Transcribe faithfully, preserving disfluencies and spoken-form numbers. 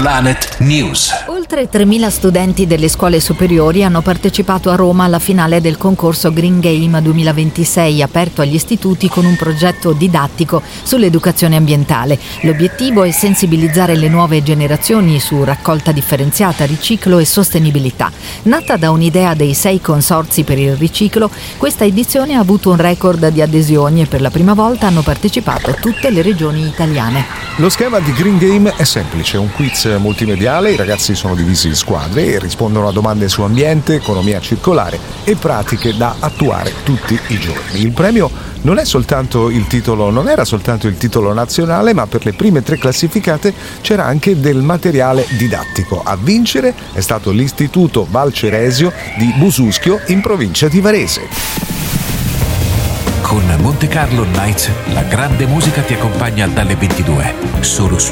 Planet News. Oltre tremila studenti delle scuole superiori hanno partecipato a Roma alla finale del concorso Green Game duemilaventisei, aperto agli istituti con un progetto didattico sull'educazione ambientale. L'obiettivo è sensibilizzare le nuove generazioni su raccolta differenziata, riciclo e sostenibilità. Nata da un'idea dei sei consorzi per il riciclo, questa edizione ha avuto un record di adesioni e per la prima volta hanno partecipato tutte le regioni italiane. Lo schema di Green Game è semplice, un quiz multimediale, i ragazzi sono divisi in squadre e rispondono a domande su ambiente, economia circolare e pratiche da attuare tutti i giorni. Il premio non è soltanto il titolo, non era soltanto il titolo nazionale, ma per le prime tre classificate c'era anche del materiale didattico. A vincere è stato l'Istituto Val Ceresio di Bususchio in provincia di Varese. Con Monte Carlo Nights, la grande musica ti accompagna dalle ventidue, solo su